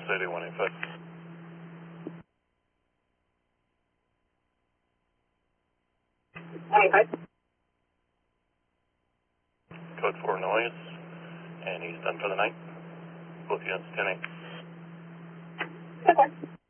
City 185. Code 4 noise, and he's done for the night. Both units 10-8. Okay.